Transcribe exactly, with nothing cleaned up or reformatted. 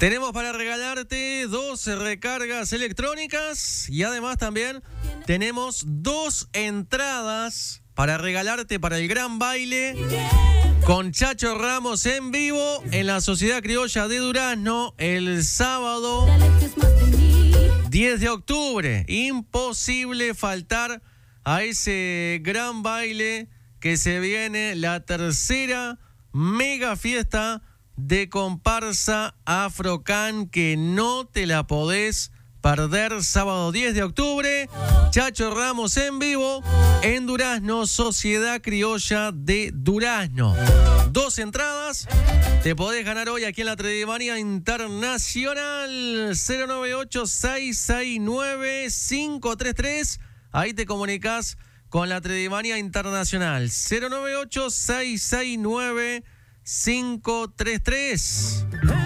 Tenemos para regalarte dos recargas electrónicas y además también tenemos dos entradas para regalarte para el gran baile con Chacho Ramos en vivo en la Sociedad Criolla de Durazno el sábado diez de octubre. Imposible faltar a ese gran baile que se viene, la tercera mega fiesta de comparsa Afrocan, que no te la podés perder. Sábado diez de octubre, Chacho Ramos en vivo en Durazno, Sociedad Criolla de Durazno. Dos entradas te podés ganar hoy aquí en la Tradimanía Internacional. Cero nueve ocho, seis seis nueve, cinco tres tres. Ahí te comunicas con la Tradimanía Internacional. Cero nueve ocho, seis seis nueve, cinco tres tres.